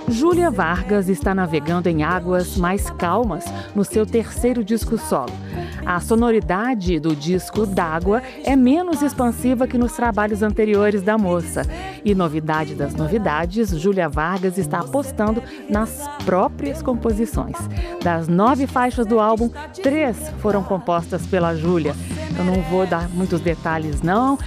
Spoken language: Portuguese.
Júlia Vargas está navegando em águas mais calmas no seu terceiro disco solo. A sonoridade do disco D'Água é menos expansiva que nos trabalhos anteriores da moça. E novidade das novidades, Júlia Vargas está apostando nas próprias composições. Das 9 faixas do álbum, 3 foram compostas pela Júlia. Eu não vou dar muitos detalhes, não.